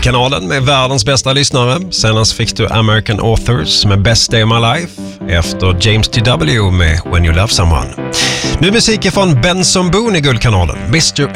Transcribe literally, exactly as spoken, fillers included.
Guldkanalen med världens bästa lyssnare. Senast fick du American Authors med Best Day of My Life. Efter James T W med When You Love Someone. Nu musik från Benson Boone i Guldkanalen. mister